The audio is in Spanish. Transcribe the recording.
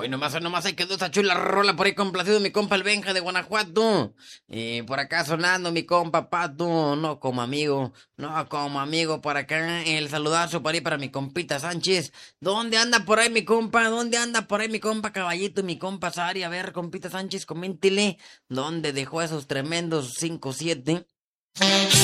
Hoy nomás se quedó esa chula rola por ahí complacido mi compa el Benja de Guanajuato. Y por acá sonando mi compa Pato, no como amigo por acá. El saludazo por ahí para mi compita Sánchez. ¿Dónde anda por ahí mi compa? ¿Dónde anda por ahí mi compa Caballito y mi compa Sari? A ver, compita Sánchez, coméntele. ¿Dónde dejó esos tremendos 5-7?